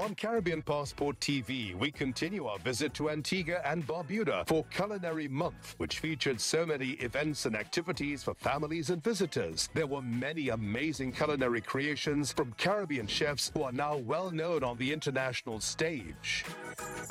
On Caribbean Passport TV, we continue our visit to Antigua and Barbuda for Culinary Month, which featured so many events and activities for families and visitors. There were many amazing culinary creations from Caribbean chefs who are now well known on the international stage.